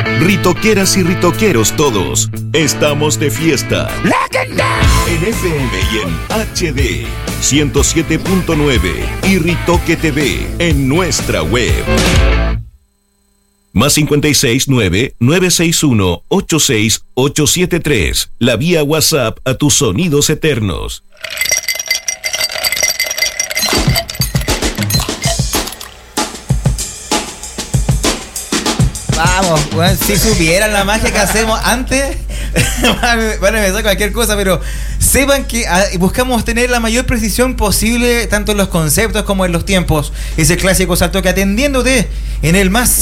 Ritoqueras y ritoqueros todos, estamos de fiesta. En FM y en HD 107.9 y Ritoque TV en nuestra web. Más 569-961-86873. La vía WhatsApp a tus sonidos eternos. Vamos, bueno, si supieran la magia que hacemos antes, van a pensar cualquier cosa, pero sepan que buscamos tener la mayor precisión posible, tanto en los conceptos como en los tiempos. Ese clásico salto que atendiéndote en el más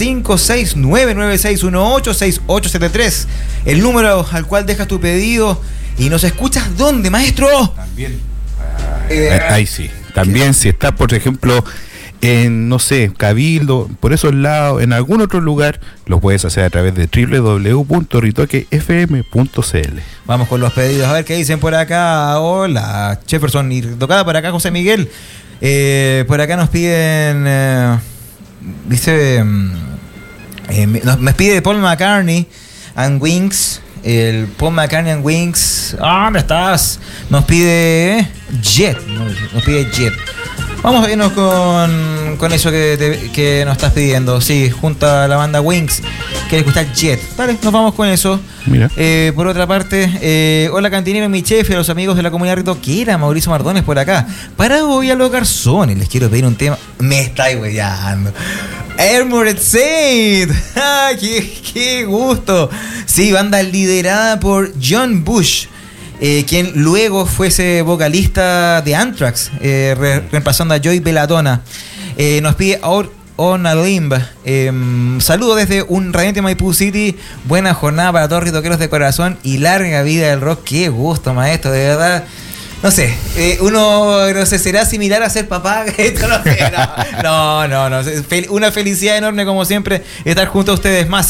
569-9618-6873, el número al cual dejas tu pedido y nos escuchas. ¿Dónde, maestro? También. Ahí sí. También si estás, por ejemplo, en, no sé, Cabildo, por esos lados, en algún otro lugar, lo puedes hacer a través de www.ritoquefm.cl. Vamos con los pedidos, a ver qué dicen por acá. Hola, Jefferson y tocada por acá José Miguel. Por acá nos piden, dice, me pide Paul McCartney and Wings. El Paul McCartney and Wings. ¿Dónde estás? Nos pide Jet. Nos pide Jet. Vamos a irnos con eso que nos estás pidiendo. Sí, junto a la banda Wings. ¿Quieres escuchar Jet? Vale, nos vamos con eso. Mira. Por otra parte, hola cantinero, mi chef y a los amigos de la comunidad ritoquera, Mauricio Mardones por acá. Para hoy a los garzones les quiero pedir un tema. Me estáis weyando. Armored Saint. ¡Qué gusto! Sí, banda liderada por John Bush, quien luego fuese vocalista de Anthrax, reemplazando a Joey Belladonna. Nos pide Out on a Limb. Saludo desde un radiante Maipú City. Buena jornada para todos ritoqueros de corazón y larga vida del rock. Qué gusto, maestro, de verdad. No sé, uno no sé, será similar a ser papá. Esto no sé, no. Una felicidad enorme como siempre estar junto a ustedes. Más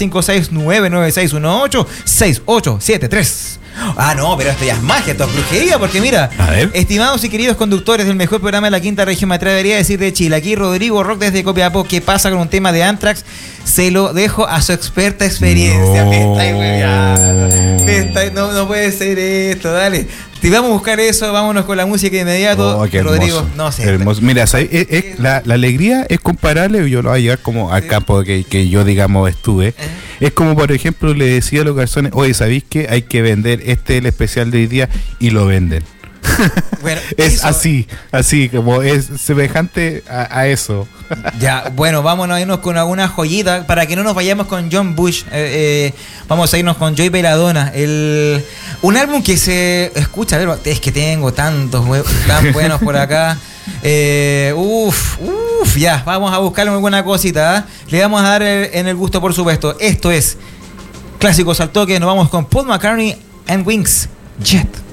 569-9618-6873. Ah, no, pero esto ya es magia, esto es brujería, porque mira, estimados y queridos conductores del mejor programa de la quinta región, me atrevería a decir de Chile, aquí Rodrigo Rock desde Copiapó. ¿Qué pasa con un tema de Anthrax? Se lo dejo a su experta experiencia. No puede ser esto, dale. Si vamos a buscar eso, vámonos con la música de inmediato. Oh, Rodrigo, hermoso, no sé. Hermoso. Mira, la alegría es comparable, yo lo voy a llegar como al campo que yo, digamos, estuve. Es como, por ejemplo, le decía a los garzones, oye, ¿sabéis qué? Hay que vender el especial de hoy día, y lo venden. Bueno, es eso, así como es semejante a eso. Ya, bueno, vámonos a irnos con alguna joyita para que no nos vayamos con John Bush. Vamos a irnos con Joey Belladonna. Un álbum que se escucha, a ver, es que tengo tantos tan buenos por acá. Ya, vamos a buscar muy buena cosita, ¿eh? Le vamos a dar en el gusto, por supuesto. Esto es Clásicos al Toque. Nos vamos con Paul McCartney and Wings, Jet.